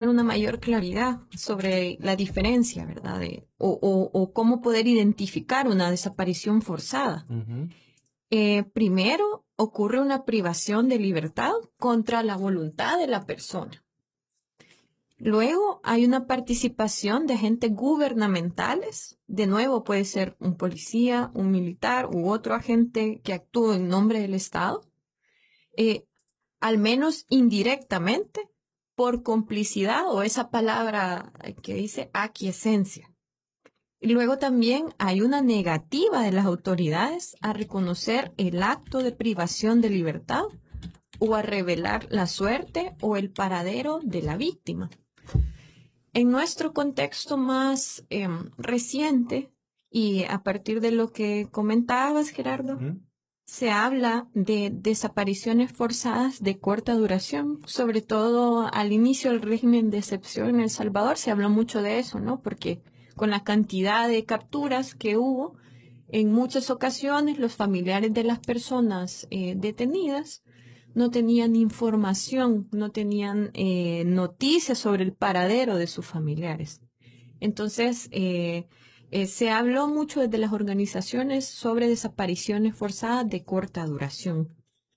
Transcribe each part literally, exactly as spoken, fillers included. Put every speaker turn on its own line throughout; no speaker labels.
una mayor claridad sobre la diferencia, ¿verdad? De, o, o, o cómo poder identificar una desaparición forzada.
Uh-huh.
Eh, primero, ocurre una privación de libertad contra la voluntad de la persona. Luego, hay una participación de agentes gubernamentales. De nuevo, puede ser un policía, un militar u otro agente que actúe en nombre del Estado. Eh, al menos indirectamente, por complicidad o esa palabra que dice aquiescencia. Y luego también hay una negativa de las autoridades a reconocer el acto de privación de libertad o a revelar la suerte o el paradero de la víctima. En nuestro contexto más eh, reciente, y a partir de lo que comentabas, Gerardo, ¿Mm? se habla de desapariciones forzadas de corta duración, sobre todo al inicio del régimen de excepción en El Salvador. Se habló mucho de eso, ¿no? Porque con la cantidad de capturas que hubo, en muchas ocasiones los familiares de las personas eh, detenidas no tenían información, no tenían eh, noticias sobre el paradero de sus familiares. Entonces, eh, eh, se habló mucho desde las organizaciones sobre desapariciones forzadas de corta duración.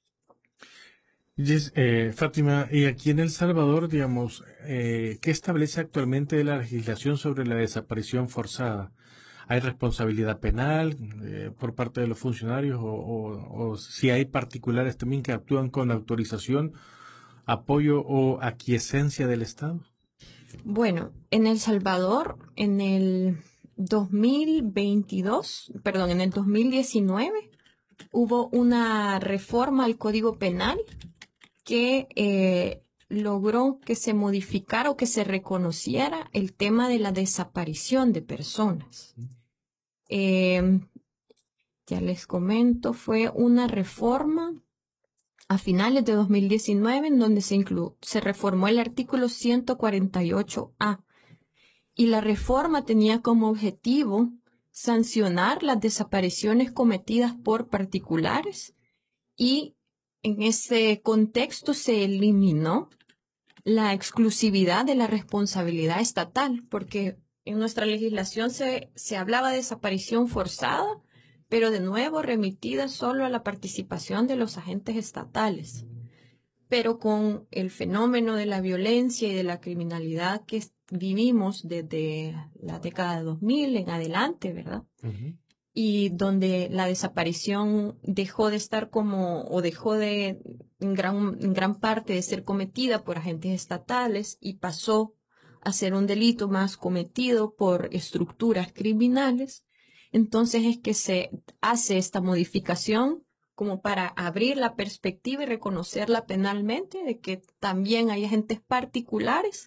Yes, eh, Fátima, y aquí en El Salvador, digamos, eh, ¿qué establece actualmente la legislación sobre la desaparición forzada? ¿Hay responsabilidad penal eh, por parte de los funcionarios o, o, o si hay particulares también que actúan con autorización, apoyo o aquiescencia del Estado?
Bueno, en El Salvador, en el dos mil veintidós, perdón, en el dos mil diecinueve, hubo una reforma al Código Penal que eh, logró que se modificara o que se reconociera el tema de la desaparición de personas. Eh, ya les comento, fue una reforma a finales de dos mil diecinueve en donde se, inclu- se reformó el artículo ciento cuarenta y ocho A y la reforma tenía como objetivo sancionar las desapariciones cometidas por particulares y en ese contexto se eliminó la exclusividad de la responsabilidad estatal, porque en nuestra legislación se, se hablaba de desaparición forzada, pero de nuevo remitida solo a la participación de los agentes estatales. Pero con el fenómeno de la violencia y de la criminalidad que vivimos desde la década de dos mil en adelante, ¿verdad? Uh-huh. Y donde la desaparición dejó de estar como, o dejó de, en gran, en gran parte de ser cometida por agentes estatales y pasó a ser un delito más cometido por estructuras criminales. Entonces es que se hace esta modificación como para abrir la perspectiva y reconocerla penalmente de que también hay agentes particulares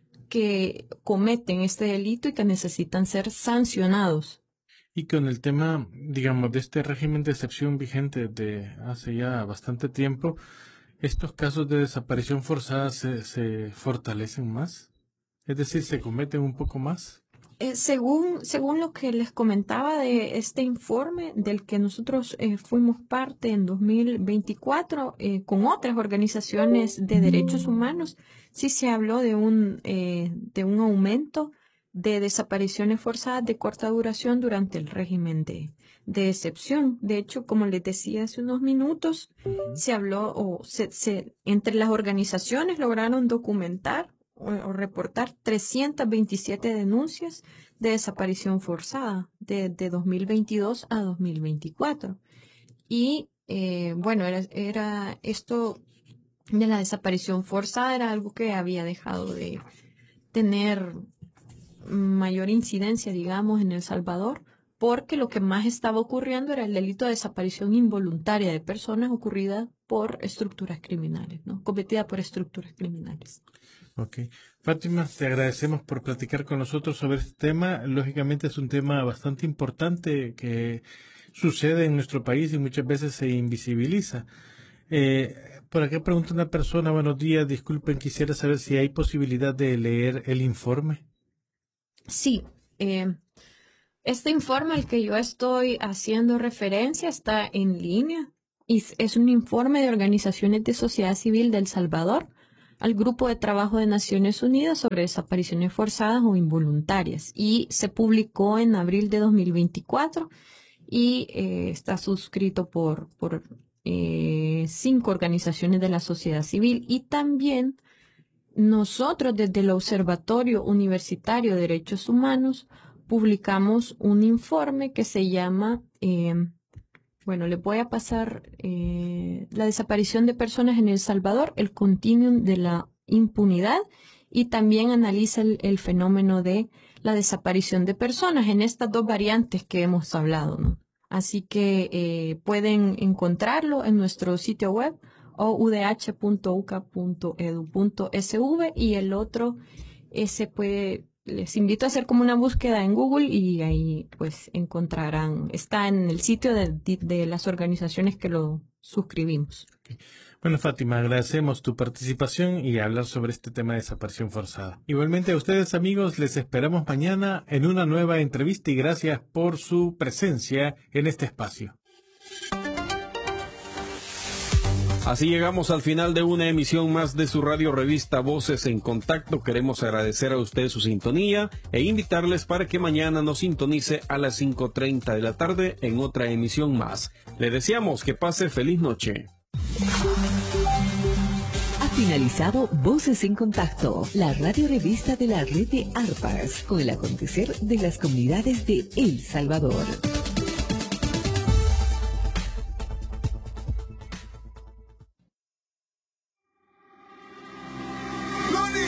que cometen este delito y que necesitan ser sancionados.
Y con el tema, digamos, de este régimen de excepción vigente de hace ya bastante tiempo, ¿estos casos de desaparición forzada se, se fortalecen más? Es decir, ¿se cometen un poco más?
Eh, según, según lo que les comentaba de este informe del que nosotros eh, fuimos parte en dos mil veinticuatro eh, con otras organizaciones de derechos humanos, sí se habló de un, eh, de un aumento de desapariciones forzadas de corta duración durante el régimen de, de excepción. De hecho, como les decía hace unos minutos, uh-huh. se habló o se, se, entre las organizaciones lograron documentar o reportar trescientas veintisiete denuncias de desaparición forzada de, de dos mil veintidós a dos mil veinticuatro. Y eh, bueno, era, era esto de la desaparición forzada era algo que había dejado de tener mayor incidencia, digamos, en El Salvador, porque lo que más estaba ocurriendo era el delito de desaparición involuntaria de personas ocurrida por estructuras criminales, ¿no? Cometida por estructuras criminales.
Ok. Fátima, te agradecemos por platicar con nosotros sobre este tema. Lógicamente es un tema bastante importante que sucede en nuestro país y muchas veces se invisibiliza. Eh, por acá pregunta una persona, buenos días, disculpen, quisiera saber si hay posibilidad de leer el informe.
Sí, eh, este informe al que yo estoy haciendo referencia está en línea y es un informe de organizaciones de sociedad civil de El Salvador. al Grupo de Trabajo de Naciones Unidas sobre Desapariciones Forzadas o Involuntarias, y se publicó en abril de dos mil veinticuatro y eh, está suscrito por, por eh, cinco organizaciones de la sociedad civil. Y también nosotros desde el Observatorio Universitario de Derechos Humanos publicamos un informe que se llama, eh, bueno, le voy a pasar eh, la desaparición de personas en El Salvador, el continuum de la impunidad, y también analiza el, el fenómeno de la desaparición de personas en estas dos variantes que hemos hablado, ¿no? Así que eh, pueden encontrarlo en nuestro sitio web o u d h punto u c a punto e d u punto s v, y el otro ese puede, les invito a hacer como una búsqueda en Google y ahí pues encontrarán, está en el sitio de, de las organizaciones que lo suscribimos.
Okay. Bueno, Fátima, agradecemos tu participación y hablar sobre este tema de desaparición forzada. Igualmente a ustedes, amigos, les esperamos mañana en una nueva entrevista y gracias por su presencia en este espacio.
Así llegamos al final de una emisión más de su radio revista Voces en Contacto. Queremos agradecer a usted su sintonía e invitarles para que mañana nos sintonice a las cinco treinta de la tarde en otra emisión más. Le deseamos que pase feliz noche.
Ha finalizado Voces en Contacto, la radio revista de la red de ARPAS, con el acontecer de las comunidades de El Salvador.